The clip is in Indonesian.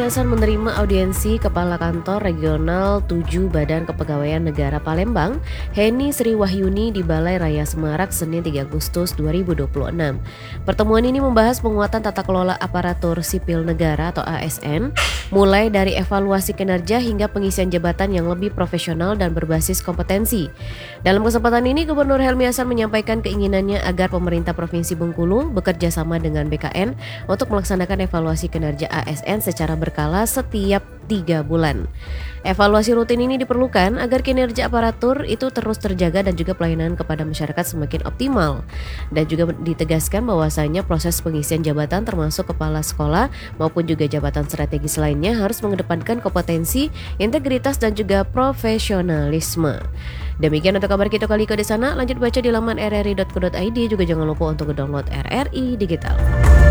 Hasan menerima audiensi Kepala Kantor Regional 7 Badan Kepegawaian Negara Palembang, Heni Sri Wahyuni di Balai Raya Semarak, Senin 3 Agustus 2026. Pertemuan ini membahas penguatan tata kelola aparatur sipil negara atau ASN, mulai dari evaluasi kinerja hingga pengisian jabatan yang lebih profesional dan berbasis kompetensi. Dalam kesempatan ini, Gubernur Helmi Hasan menyampaikan keinginannya agar pemerintah Provinsi Bengkulu bekerja sama dengan BKN untuk melaksanakan evaluasi kinerja ASN secara berkala setiap 3 bulan. Evaluasi rutin ini diperlukan agar kinerja aparatur itu terus terjaga dan juga pelayanan kepada masyarakat semakin optimal. Dan juga ditegaskan bahwasanya proses pengisian jabatan termasuk kepala sekolah maupun juga jabatan strategis lainnya harus mengedepankan kompetensi, integritas dan juga profesionalisme. Demikian untuk kabar kita kali di sana. Lanjut baca di laman rri.co.id, juga jangan lupa untuk download RRI Digital.